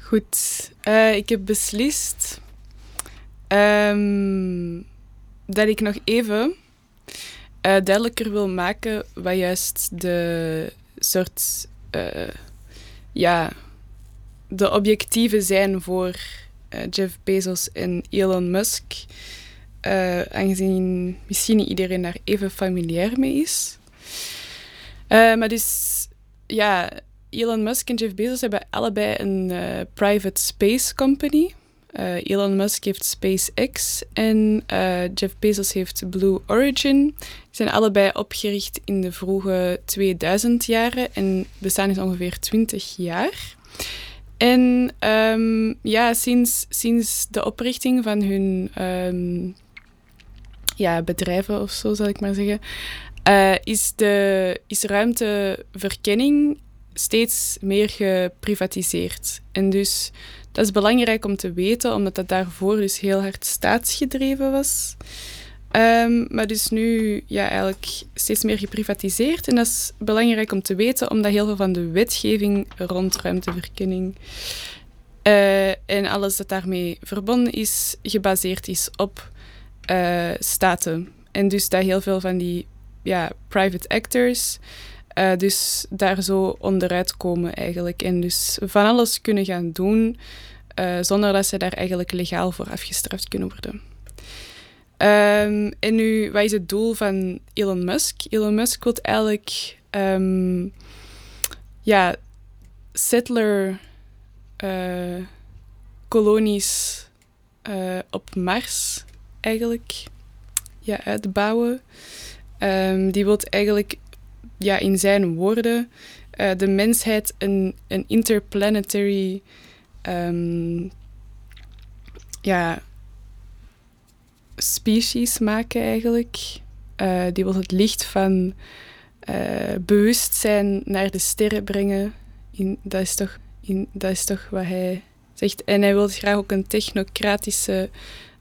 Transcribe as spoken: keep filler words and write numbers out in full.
Goed. Uh, ik heb beslist um, dat ik nog even uh, duidelijker wil maken wat juist de soort... Uh, ja, de objectieven zijn voor uh, Jeff Bezos en Elon Musk. Uh, aangezien misschien niet iedereen daar even familiair mee is. Uh, maar dus, ja, Elon Musk en Jeff Bezos hebben allebei een uh, private space company. Uh, Elon Musk heeft SpaceX en uh, Jeff Bezos heeft Blue Origin. Die zijn allebei opgericht in de vroege tweeduizend jaren en bestaan dus ongeveer twintig jaar. En um, ja, sinds, sinds de oprichting van hun um, ja, bedrijven of zo, zal ik maar zeggen, uh, is, de, is ruimteverkenning steeds meer geprivatiseerd. En dus dat is belangrijk om te weten, omdat dat daarvoor dus heel hard staatsgedreven was. Um, maar dus nu ja, eigenlijk steeds meer geprivatiseerd. En dat is belangrijk om te weten, omdat heel veel van de wetgeving rond ruimteverkenning uh, en alles dat daarmee verbonden is, gebaseerd is op uh, staten. En dus dat heel veel van die ja, private actors uh, dus daar zo onderuit komen eigenlijk. En dus van alles kunnen gaan doen, uh, zonder dat ze daar eigenlijk legaal voor afgestraft kunnen worden. Um, en nu, wat is het doel van Elon Musk? Elon Musk wil eigenlijk um, ja, settler uh, kolonies uh, op Mars eigenlijk ja, uitbouwen. Um, die wil eigenlijk, ja, in zijn woorden, uh, de mensheid een, een interplanetary um, ja, species maken eigenlijk. Uh, die wil het licht van uh, bewustzijn naar de sterren brengen. In, dat, is toch, in, dat is toch wat hij zegt. En hij wil graag ook een technocratische